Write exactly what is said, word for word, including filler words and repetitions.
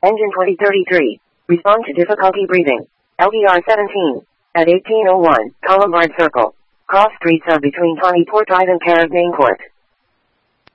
Engine twenty thirty-three. Respond to difficulty breathing. L D R seventeen. At eighteen oh one, Colombard Circle. Cross streets are between Tawny Port Drive and Caribbean Court.